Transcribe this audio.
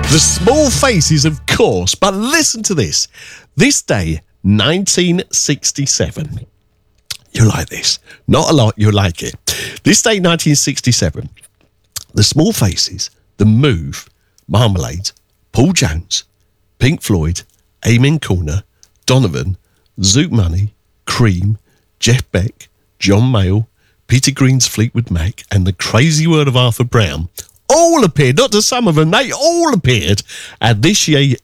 The Small Faces, of course, but listen to this. This day, 1967. You like this. Not a lot, you'll like it. This day, 1967. The Small Faces, The Move, Marmalade, Paul Jones, Pink Floyd, Amen Corner, Donovan, Zoot Money, Cream, Jeff Beck, John Mayall, Peter Green's Fleetwood Mac, and The Crazy World of Arthur Brown all appeared, not just some of them, they all appeared at this